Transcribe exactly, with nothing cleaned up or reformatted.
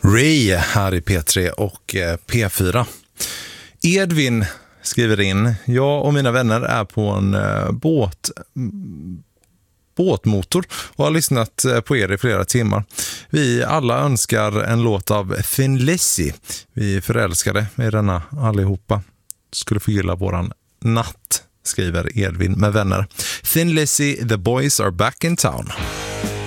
Ray här i P tre och P fyra. Edvin skriver in: jag och mina vänner är på en båt båtmotor och har lyssnat på er i flera timmar. Vi alla önskar en låt av Thin Lizzy. Vi är förälskade i denna allihopa. Skulle förgylla våran natt, skriver Edvin med vänner. Thin Lizzy, The Boys Are Back in Town.